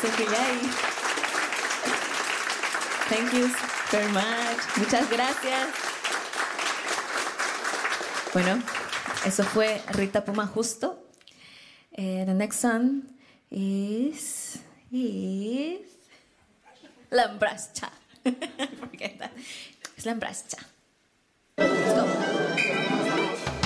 Sefilay. Thank you very much. Muchas gracias. Bueno, eso fue Rita Puma Justo. The next song is Lambrascha. Forget that. It's Lambrascha. Let's go.